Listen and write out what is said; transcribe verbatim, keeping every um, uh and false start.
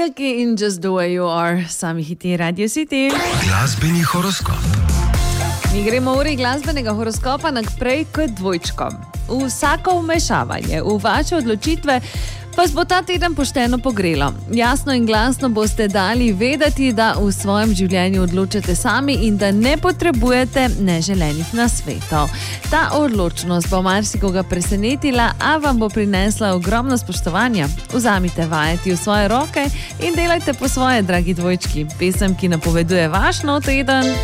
Milky in Just the Way You Are, sami hiti Radio City. Glasbeni horoskop. Mi gremo v uri glasbenega horoskopa naprej k dvojčkom. Vsako vmešavanje v vaše odločitve vas bo ta teden pošteno pogrelo. Jasno in glasno boste dali vedeti, da v svojem življenju odločate sami in da ne potrebujete neželenih nasvetov. Ta odločnost bo marsikoga presenetila, a vam bo prinesla ogromno spoštovanja. Vzamite vajeti v svoje roke in delajte po svoje, dragi dvojčki. Pesem, ki napoveduje vaš nov teden.